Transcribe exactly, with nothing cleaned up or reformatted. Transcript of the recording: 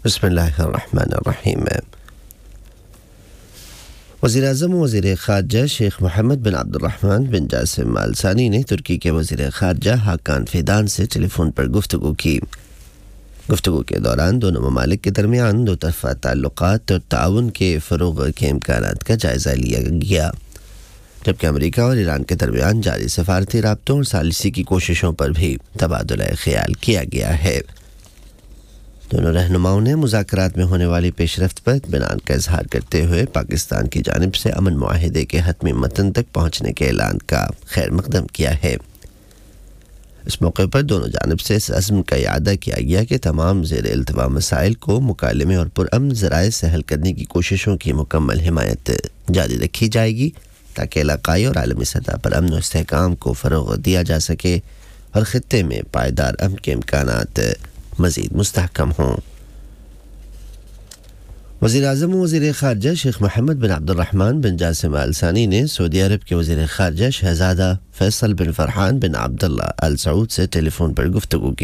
بسم اللہ الرحمن الرحیم۔ وزیر اعظم و وزیر خارجہ شیخ محمد بن عبد الرحمن بن جاسم آل ثانی نے ترکی کے وزیر خارجہ حاکان فیدان سے ٹیلی فون پر گفتگو کی۔ گفتگو کے دوران دونوں ممالک کے درمیان دو طرفہ تعلقات اور تعاون کے فروغ کے امکانات کا جائزہ لیا گیا، جبکہ امریکہ اور ایران کے درمیان جاری سفارتی رابطوں اور ثالثی کی کوششوں پر بھی تبادلہ خیال کیا گیا ہے۔ دونوں رہنماؤں نے مذاکرات میں ہونے والی پیش رفت پر اطمینان کا اظہار کرتے ہوئے پاکستان کی جانب سے امن معاہدے کے حتمی متن تک پہنچنے کے اعلان کا خیر مقدم کیا ہے۔ اس موقع پر دونوں جانب سے اس عزم کا اعادہ کیا گیا کہ تمام زیر التوا مسائل کو مکالمے اور پرامن ذرائع سے حل کرنے کی کوششوں کی مکمل حمایت جاری رکھی جائے گی تاکہ علاقائی اور عالمی سطح پر امن و استحکام کو فروغ دیا جا سکے اور خطے میں پائیدار امن کے امکانات مزید مستحکم ہوں۔ وزیر اعظم و وزیر خارجہ شیخ محمد بن عبد الرحمن بن جاسم آل ثانی نے سعودی عرب کے وزیر خارجہ شہزادہ فیصل بن فرحان بن عبداللہ آل سعود سے ٹیلی فون پر گفتگو کی۔